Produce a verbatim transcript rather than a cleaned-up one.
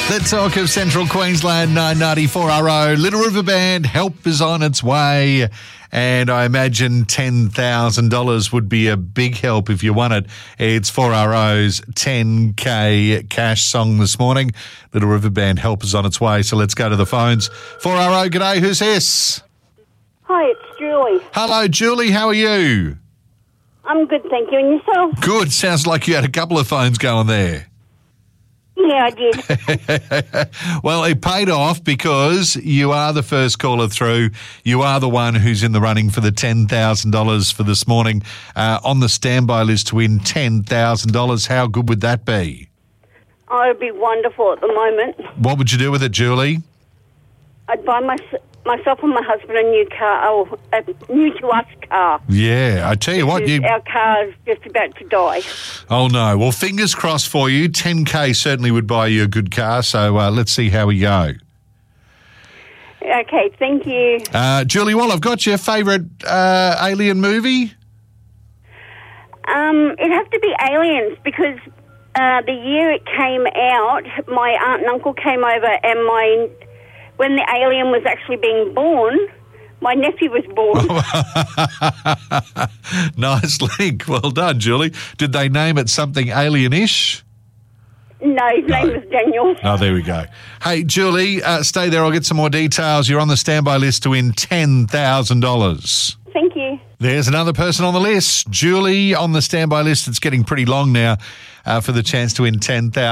Let's talk of Central Queensland nine ninety-four R O. Little River Band, help is on its way. And I imagine ten thousand dollars would be a big help if you won it. It's four R O's ten K cash song this morning. Little River Band, help is on its way. So let's go to the phones. four R O, g'day, who's this? Hi, it's Julie. Hello, Julie, how are you? I'm good, thank you. And yourself? Good, sounds like you had a couple of phones going there. Yeah, I did. Well, it paid off because you are the first caller through. You are the one who's in the running for the ten thousand dollars for this morning, uh, on the standby list to win ten thousand dollars. How good would that be? Oh, it'd be wonderful at the moment. What would you do with it, Julie? I'd buy my, myself and my husband a new car, oh, a new to us car. Yeah, I tell you what, you... Our car's just about to die. Oh, no. Well, fingers crossed for you. ten K certainly would buy you a good car, so uh, let's see how we go. Okay, thank you. Uh, Julie, well, I've got your favourite uh, alien movie? Um, it'd have to be Aliens because uh, the year it came out, my aunt and uncle came over and my... when the alien was actually being born, my nephew was born. Nice link. Well done, Julie. Did they name it something alien-ish? No, his No. name was Daniel. Oh, there we go. Hey, Julie, uh, stay there. I'll get some more details. You're on the standby list to win ten thousand dollars. Thank you. There's another person on the list. Julie on the standby list. It's getting pretty long now uh, for the chance to win ten thousand dollars.